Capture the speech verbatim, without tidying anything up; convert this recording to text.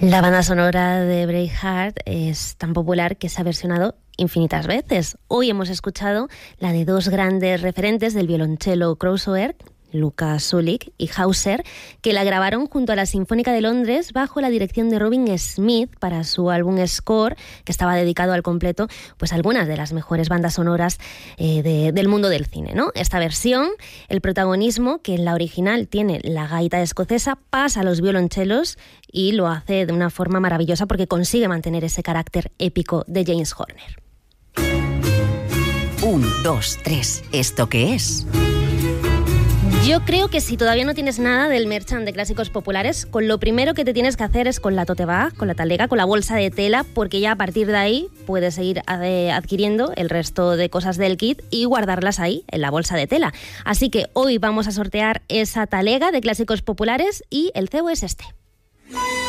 La banda sonora de Braveheart es tan popular que se ha versionado infinitas veces. Hoy hemos escuchado la de dos grandes referentes del violonchelo crossover, Lukas Sulik y Hauser, que la grabaron junto a la Sinfónica de Londres bajo la dirección de Robin Smith para su álbum Score, que estaba dedicado al completo pues a algunas de las mejores bandas sonoras eh, de, del mundo del cine, ¿no? Esta versión, el protagonismo, que en la original tiene la gaita escocesa, pasa a los violonchelos y lo hace de una forma maravillosa porque consigue mantener ese carácter épico de James Horner. Un, dos, tres. ¿Esto qué es? Yo creo que si todavía no tienes nada del merchant de clásicos populares, con lo primero que te tienes que hacer es con la tote bag, con la talega, con la bolsa de tela, porque ya a partir de ahí puedes seguir adquiriendo el resto de cosas del kit y guardarlas ahí, en la bolsa de tela. Así que hoy vamos a sortear esa talega de clásicos populares y el C E O es este.